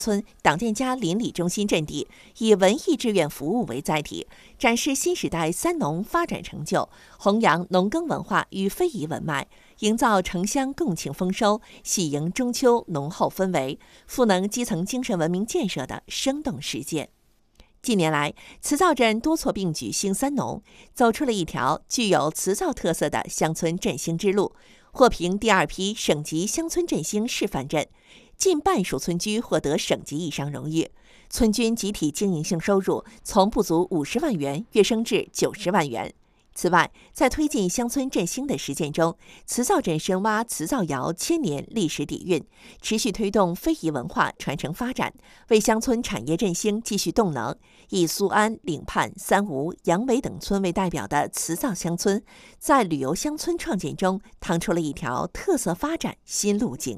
村党建家邻里中心阵地，以文艺志愿服务为载体，展示新时代三农发展成就，弘扬农耕文化与非遗文脉，营造城乡共庆丰收、喜迎中秋浓厚氛围，赋能基层精神文明建设的生动实践。近年来，慈灶镇多措并举兴三农，走出了一条具有慈灶特色的乡村振兴之路，获评第2批省级乡村振兴示范镇。近半数村居获得省级以上荣誉，村均集体经营性收入从不足50万元跃升至90万元。此外，在推进乡村振兴的实践中，慈灶镇深挖慈灶窑千年历史底蕴，持续推动非遗文化传承发展，为乡村产业振兴继续动能。以苏安、岭畔、三吴、杨尾等村为代表的慈灶乡村，在旅游乡村创建中趟出了一条特色发展新路径。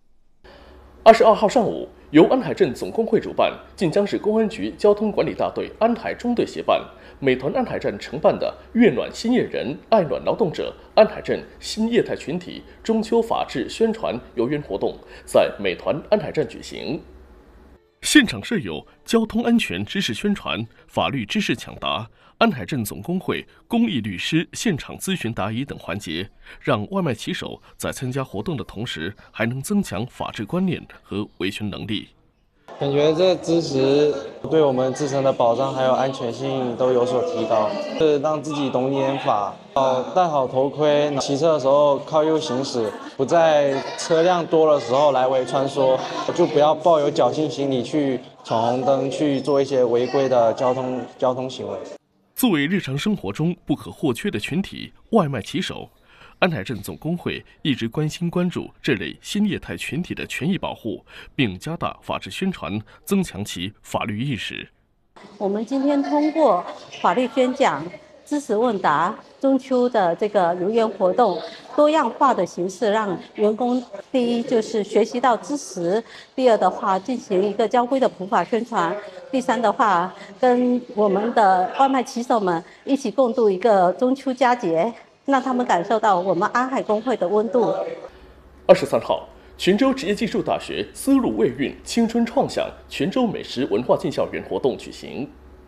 22号上午，由安海镇总工会主办，晋江市公安局交通管理大队安海中队协办，美团安海站承办的“悦暖新业人，爱暖劳动者”安海镇新业态群体中秋法治宣传游园活动在美团安海站举行。现场设有交通安全知识宣传、法律知识抢答、安海镇总工会公益律师现场咨询答疑等环节，让外卖骑手在参加活动的同时，还能增强法治观念和维权能力。 感觉这知识对我们自身的保障还有安全性都有所提高，让自己懂一点法，戴好头盔，骑车的时候靠右行驶，不在车辆多的时候来回穿梭，就不要抱有侥幸心理去闯红灯，去做一些违规的交通行为。 作为日常生活中不可或缺的群体，外卖骑手，安海镇总工会一直关心关注这类新业态群体的权益保护，并加大法治宣传，增强其法律意识。 我们今天通过法律宣讲、知识问答、中秋的这个游园活动，多样化的形式，让员工第一就是学习到知识，第二的话进行一个交规的普法宣传，第三的话跟我们的外卖骑手们一起共度一个中秋佳节，让他们感受到我们安海工会的温度。 23号，泉州职业技术大学丝路卫运青春创想泉州美食文化进校园活动举行。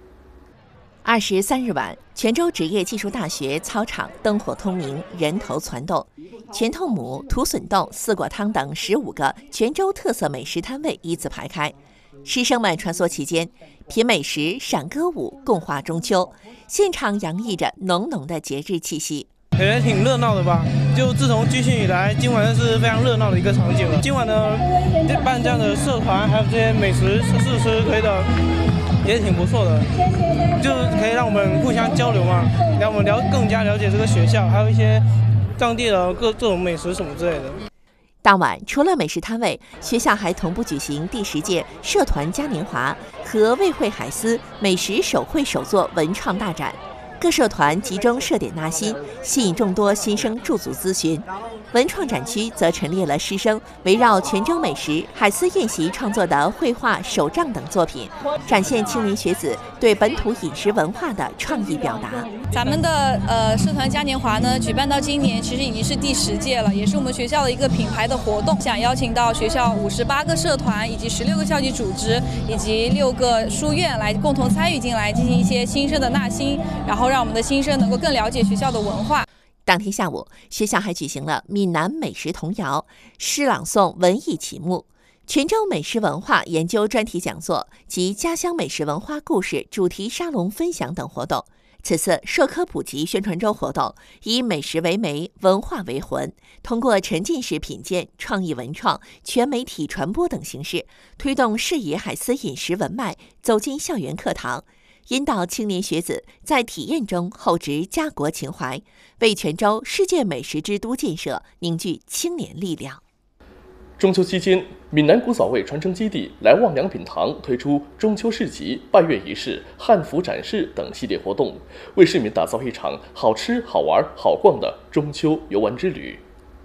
23日晚，泉州职业技术大学操场灯火通明，人头攒动，全透母、土笋冻、四果汤等15个泉州特色美食摊位依次排开。师生们穿梭其间，品美食、赏歌舞，共话中秋，现场洋溢着浓浓的节日气息。 感觉挺热闹的吧？就自从军训以来，今晚是非常热闹的一个场景了。今晚呢，办这样的社团，还有这些美食试吃推的，也挺不错的，就是可以让我们互相交流嘛，让我们更加了解这个学校，还有一些当地的各种美食什么之类的。 当晚，除了美食摊位，学校还同步举行第10届社团嘉年华和魏会海思美食手绘手作文创大展。各社团集中设点纳新，吸引众多新生驻足咨询。文创展区则陈列了师生围绕泉州美食、海思宴席创作的绘画、手账等作品，展现青年学子对本土饮食文化的创意表达。 咱们的社团嘉年华呢，举办到今年其实已经是第10届了，也是我们学校的一个品牌的活动，想邀请到学校58个社团以及16个校级组织以及6个书院来共同参与进来，进行一些新生的纳新，然后让我们的新生能够更了解学校的文化。 当天下午，学校还举行了闽南美食童谣、诗朗诵文艺启幕、泉州美食文化研究专题讲座及家乡美食文化故事主题沙龙分享等活动。此次社科普及宣传周活动以美食为媒，文化为魂，通过沉浸式品鉴、创意文创、全媒体传播等形式，推动视野海思饮食文脉走进校园课堂，引导青年学子在体验中厚植家国情怀，为泉州世界美食之都建设凝聚青年力量。 中秋期间，闽南古早味传承基地来旺良品堂推出中秋市集、拜月仪式、汉服展示等系列活动，为市民打造一场好吃、好玩、好逛的中秋游玩之旅。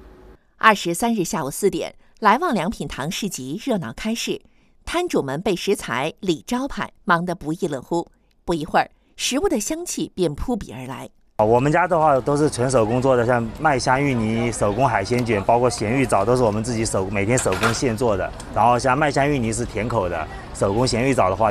23日下午4点，来旺良品堂市集热闹开市，摊主们备食材、理招牌，忙得不亦乐乎。不一会儿，食物的香气便扑鼻而来。 我们家的话都是纯手工做的，像麦香芋泥、手工海鲜卷，包括咸芋枣都是我们自己每天手工现做的。然后像麦香芋泥是甜口的，手工咸芋枣的话